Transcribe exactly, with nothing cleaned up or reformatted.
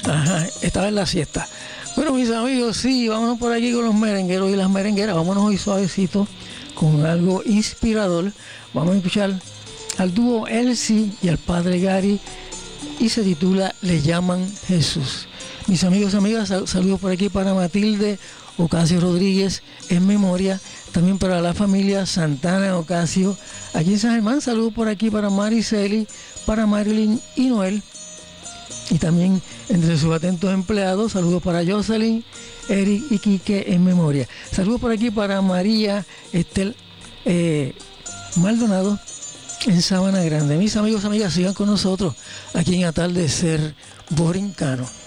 Ajá, estaba en la siesta. Bueno, mis amigos, sí, vámonos por aquí con los merengueros y las merengueras. Vámonos hoy suavecito con algo inspirador. Vamos a escuchar al dúo Elsie y al padre Gary y se titula Le llaman Jesús. Mis amigos y amigas, sal- saludos por aquí para Matilde Ocasio Rodríguez en memoria, también para la familia Santana Ocasio aquí en San Germán. Saludos por aquí para Mariceli, para Marilyn y Noel, y también entre sus atentos empleados, saludos para Jocelyn, Eric y Quique en memoria. Saludos por aquí para María Estel eh, Maldonado en Sabana Grande. Mis amigos y amigas, sigan con nosotros aquí en Atardecer Borincano.